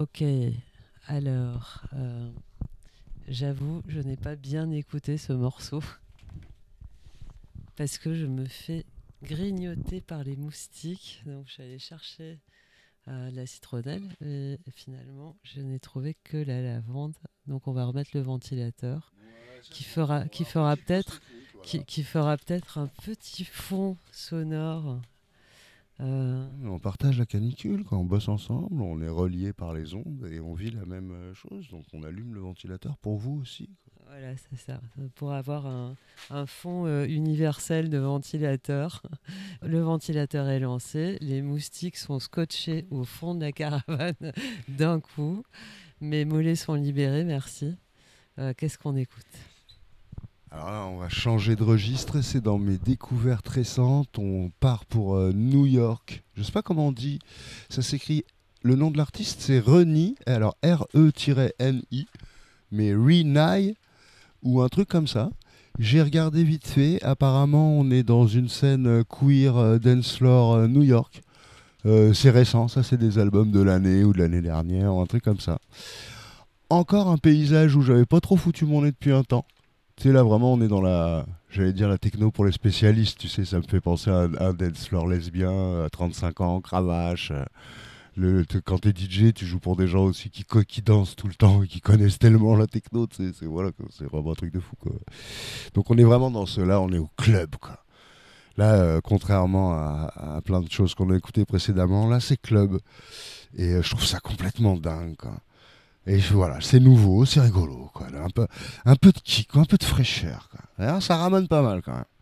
Ok, alors, j'avoue, je n'ai pas bien écouté ce morceau parce que je me fais grignoter par les moustiques. Donc, je suis allée chercher de la citronnelle et finalement, je n'ai trouvé que la lavande. Donc, on va remettre le ventilateur Ouais, ça qui c'est bon. fera, Bon, qui après, fera tu poses tes peut-être, trucs, voilà. qui fera peut-être un petit fond sonore. Euh, On partage la canicule, quand on bosse ensemble, on est reliés par les ondes et on vit la même chose. Donc on allume le ventilateur pour vous aussi. voilà, c'est ça. Pour avoir un fond universel de ventilateur. Le ventilateur est lancé, les moustiques sont scotchés au fond de la caravane d'un coup. Mes mollets sont libérés, merci. Qu'est-ce qu'on écoute? Alors là, on va changer de registre. C'est dans mes découvertes récentes. On part pour New York. Je sais pas comment on dit. Ça s'écrit. Le nom de l'artiste, c'est Reni. Alors R-E-N-I. Mais Renai ou un truc comme ça. J'ai regardé vite fait. Apparemment, on est dans une scène queer dance floor New York. C'est récent, ça c'est des albums de l'année ou de l'année dernière, ou un truc comme ça. Encore un paysage où j'avais pas trop foutu mon nez depuis un temps. Tu sais, là vraiment, on est dans la. J'allais dire la techno pour les spécialistes, tu sais, ça me fait penser à un dance floor lesbien à 35 ans, cravache. Quand t'es DJ, tu joues pour des gens aussi qui dansent tout le temps et qui connaissent tellement la techno, tu sais, voilà, quoi, c'est vraiment un truc de fou, quoi. Donc on est vraiment dans ce là, on est au club, quoi. Là, contrairement à plein de choses qu'on a écoutées précédemment, là c'est club. Et je trouve ça complètement dingue, quoi. Et voilà, c'est nouveau, c'est rigolo, quoi. Un peu de kick, un peu de fraîcheur, quoi. Alors, ça ramène pas mal, quand même.